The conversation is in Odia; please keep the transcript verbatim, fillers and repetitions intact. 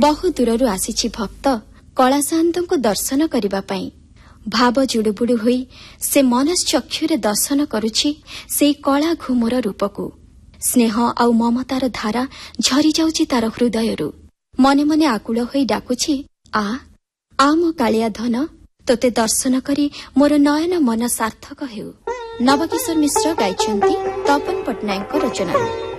ବହୁ ଦୂରରୁ ଆସିଛି ଭକ୍ତ କଳାସାନ୍ତଙ୍କୁ ଦର୍ଶନ କରିବା ପାଇଁ। ଭାବ ଜୁଡୁବୁଡୁ ହୋଇ ସେ ମନଶ୍ଚକ୍ଷୁରେ ଦର୍ଶନ କରୁଛି ସେଇ କଳା ଘୁମର ରୂପକୁ। ସ୍ନେହ ଆଉ ମମତାର ଧାରା ଝରି ଯାଉଛି ତାର ହୃଦୟରୁ। ମନେ ମନେ ଆକୁଳ ହୋଇ ଡାକୁଛି, ଆ ଆ ମୋ କାଳିଆ ଧନ, ତୋତେ ଦର୍ଶନ କରି ମୋର ନୟନ ମନ ସାର୍ଥକ ହେଉ। ନବକିଶୋର ମିଶ୍ର ଗାଇଛନ୍ତି ତପନ ପଟ୍ଟନାୟକଙ୍କ ରଚନାରୁ।